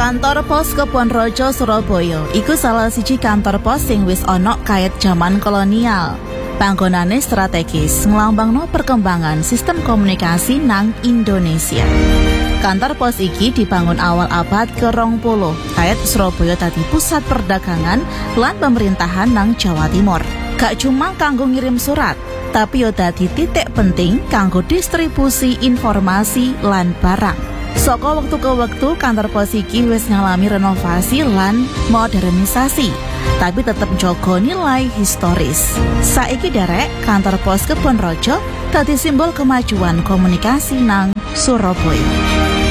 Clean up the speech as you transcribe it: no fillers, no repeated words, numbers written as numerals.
Kantor Pos Kebonrojo Surabaya iku salah siji kantor pos sing wis ana kait jaman kolonial. Panggonane strategis nglambangno perkembangan sistem komunikasi nang Indonesia. Kantor pos iki dibangun awal abad ke-20 kait Surabaya dadi pusat perdagangan lan pemerintahan nang Jawa Timur. Gak cuma kanggo ngirim surat, tapi yo dadi titik penting kanggo distribusi informasi lan barang. Saka wektu ke wektu kantor pos iki wis ngalami renovasi lan modernisasi, tapi tetep njaga nilai historis. Saiki derek kantor pos Kebonrojo dadi simbol kemajuan komunikasi nang Surabaya.